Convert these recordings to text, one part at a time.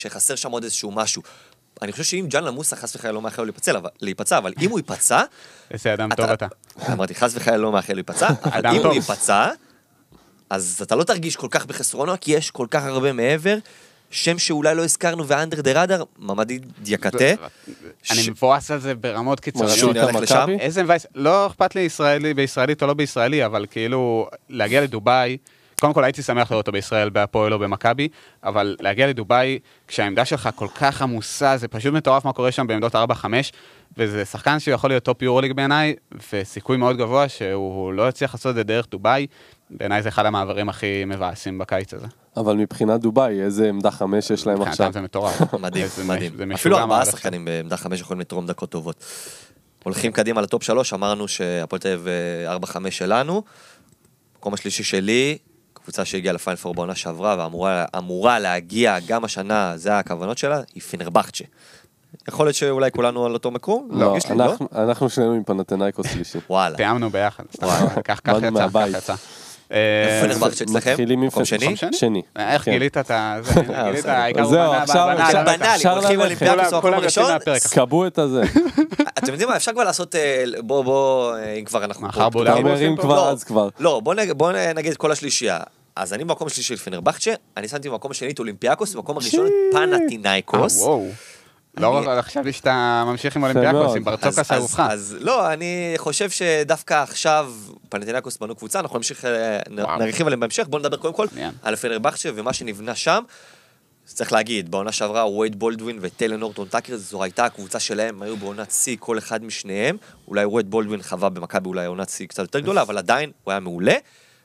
שחסר שם עוד איזשהו משהו. אני חושב שאם ג'אן למוסה חס וחלילה לא מאחל לו להיפצע, אבל אם הוא ייפצע... איזה אדם טוב אתה. אמרתי, חס וחלילה לא מאחל להיפצע, אבל אם הוא ייפצע, אז אתה לא תרגיש כל כך בחסרונו, כי יש כל כך הרבה מעבר, שם שאולי לא הזכרנו, ואנדר דה רדר, ממדי דייקטה. אני מבואס על זה ברמות קיצוניות. שהוא נלך לשם? איזה מבאס, לא אכפת לי בישראלית או לא בישראלי, אבל כאילו להגיע לדובאי, קודם כל הייתי שמח לראות אותו בישראל, בהפועל או במכבי, אבל להגיע לדובאי, כשהעמדה שלך כל כך עמוסה, זה פשוט מטורף מה קורה שם בעמדות 4-5, וזה שחקן שיכול להיות טופ יורוליג בעיניי, וסיכוי מאוד גבוה שהוא לא יצליח לעשות את זה דרך דובאי, בעיניי זה אחד המעברים הכי מבאסים בקיץ הזה. אבל מבחינת דובאי, איזה עמדה 5 יש להם עכשיו? מבחינתם זה מטורף. מדהים, מדהים. אפילו 4 שחקנים בעמדה 5 יכולים לתרום דקות טובות. הולכים קדימה לטופ 3, אמרנו שהפועל תל אביב 4-5 שלנו, מקום השלישי שלי, קבוצה שהגיעה לפיינל פור בעונה שעברה, ואמורה להגיע גם השנה, זה הכוונות שלה, היא פנרבחצ'ה. יכול להיות שאולי כולנו על אותו מקום? לא, אנחנו שנינו עם פנתנאיקוס שלישי. וואלה. תיאמנו ביחד. כך יצא. פנרבחצ'ה אצלכם? מקום שני? שני. איך גילית את זה? גילית העיקר זהו, עכשיו בנאלי, הולכים אולימפיאקוס במקום הראשון? סקבו את הזה. אתם יודעים מה, אפשר כבר לעשות, בוא, אם כבר אנחנו מחר אתה אומר אם כבר, אז כבר. לא, בוא נגיד כל השלישייה. אז אני במקום השלישי של פנרבחצ'ה, אני שמתי במקום השני את אולימפיאקוס, במקום הראשון את פנתינאיקוס. לא, חשבתי שאתה ממשיך עם אולימפיאקוס, עם ברצוקס אהובך. אז לא, אני חושב שדווקא עכשיו פנתינאיקוס בנו קבוצה, אנחנו נרחיב עליהם בהמשך, בואו נדבר קודם כל על פנרבחצ'ה ומה שנבנה שם. צריך להגיד, בעונה שעברה ווייד בולדווין וטיילר נורטון טאקר, זו הייתה הקבוצה שלהם, היו בעונת C כל אחד משניהם, אולי ווייד בולדווין חווה במכבי אולי עונת C קצת יותר גדולה, אבל עדיין הוא היה מעולה,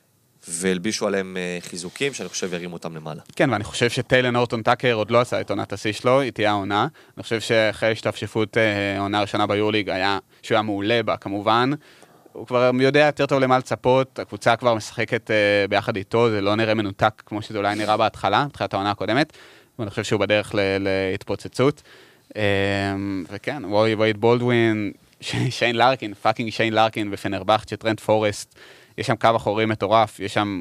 והלבישו עליהם חיזוקים שאני חושב ירימו אותם למעלה. כן, ואני חושב שטיילר נורטון טאקר עוד לא עשה את עונת השיא שלו, היא תהיה העונה. אני חושב שאחרי השתפשפות העונה הראשונה ביורליג היה שהוא היה מעולה בה כמובן, הוא כבר יודע יותר טוב למה לצפות, הקבוצה כבר משחקת ביחד איתו, זה לא נראה מנותק כמו שזה אולי נראה בהתחלה, בתחילת העונה הקודמת, ואני חושב שהוא בדרך להתפוצצות. וכן, ווייד בולדווין, שיין לארקין, פאקינג שיין לארקין ופנרבחצ'ה, טרנט פורסט, יש שם קו אחורי מטורף, יש שם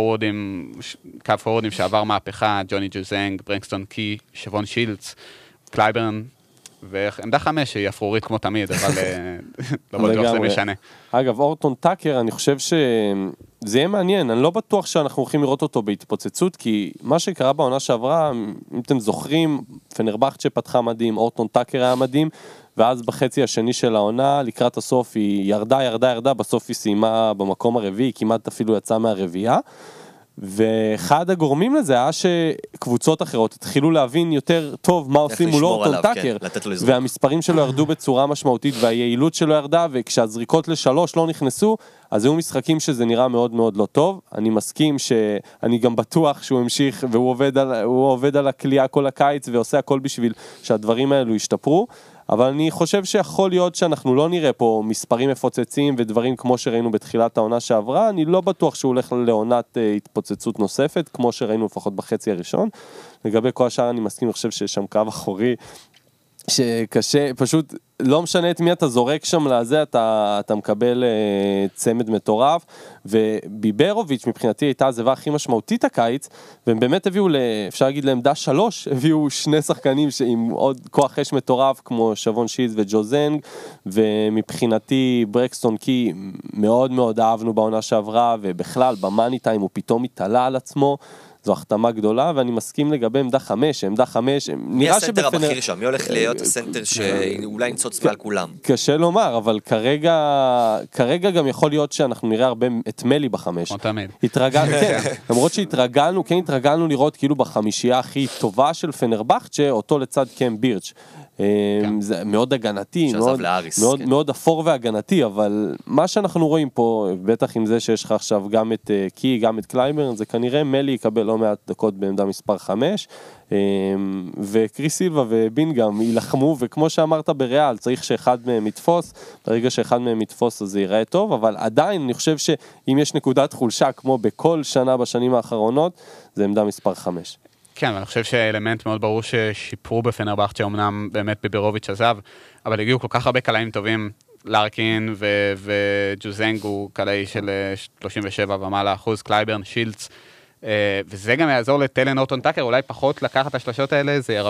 קו פורורדים שעבר מהפכה, ג'וני ג'וזנג, ברנקסטון קי, שבון שילץ, קלייברן, ועמדה 5 היא אפרורית כמו תמיד, אבל לא בטוח שזה משנה. אגב, אורטון טאקר, אני חושב שזה יהיה מעניין, אני לא בטוח שאנחנו הולכים לראות אותו בהתפוצצות, כי מה שקרה בעונה שעברה, אם אתם זוכרים, פנרבחצ'ה פתחה מדהים, אורטון טאקר היה מדהים, ואז בחצי השני של העונה, לקראת הסוף היא ירדה, בסוף היא סיימה במקום הרביעי, כמעט אפילו יצאה מהרביעייה, ואחד הגורמים לזה היה שקבוצות אחרות התחילו להבין יותר טוב מה עושים מול אורטון טאקר, והמספרים שלו ירדו בצורה משמעותית, והיעילות שלו ירדה, וכשהזריקות לשלוש לא נכנסו, אז היו משחקים שזה נראה מאוד מאוד לא טוב. אני מסכים שאני גם בטוח שהוא המשיך, והוא עובד על הקליעה כל הקיץ, ועושה הכל בשביל שהדברים האלו ישתפרו, אבל אני חושב שיכול להיות שאנחנו לא נראה פה מספרים מפוצצים ודברים כמו שראינו בתחילת העונה שעברה, אני לא בטוח שהוא הולך לעונת התפוצצות נוספת, כמו שראינו לפחות בחצי הראשון. לגבי כל השאר אני מסכים, אני חושב שיש שם קו אחורי, שקשה, פשוט לא משנה את מי אתה זורק שם לזה, אתה מקבל צמד מטורף, וביברוביץ' מבחינתי הייתה הזווה הכי משמעותית הקיץ, והם באמת הביאו, אפשר להגיד לעמדה 3, הביאו שני שחקנים עם עוד כוח אש מטורף, כמו שבון שילץ וג'וזנג, ומבחינתי ברקסטון קי מאוד מאוד אהבנו בעונה שעברה, ובכלל במאני טיים הוא פתאום התעלה על עצמו, זו החתמה גדולה, ואני מסכים לגבי עמדה 5, עמדה 5, מי הסנטר הבכיר שם? מי הולך להיות הסנטר שאולי נצוץ מעל כולם? קשה לומר, אבל כרגע גם יכול להיות שאנחנו נראה הרבה את מלי ב5. כמו תמיד. למרות שהתרגלנו לראות כאילו בחמישייה הכי טובה של פנרבחצ'ה, אותו לצד קם בירץ'. זה מאוד הגנתי, מאוד אפור והגנתי, אבל מה שאנחנו רואים פה, בטח עם זה שיש לך עכשיו גם את קי, גם את קלייברן, זה כנראה מלי יקבל לא מעט דקות בעמדה מספר 5, וקריס סילבה ובין גם ילחמו, וכמו שאמרת בריאל, צריך שאחד מהם יתפוס, ברגע שאחד מהם יתפוס אז זה ייראה טוב, אבל עדיין אני חושב שאם יש נקודת חולשה, כמו בכל שנה בשנים האחרונות, זה עמדה מספר 5. כן, אני חושב שאלמנט מאוד ברור ששיפרו בפנרבחצ'ה, אמנם באמת ביברוביץ' עזב, אבל הגיעו כל כך הרבה קלעים טובים, לארקין וג'וזנג הוא קלעי של 37 ומעלה אחוז, קלייברן, שילץ, וזה גם יעזור לטלן אורטון טאקר, אולי פחות לקחת את השלשות האלה, זה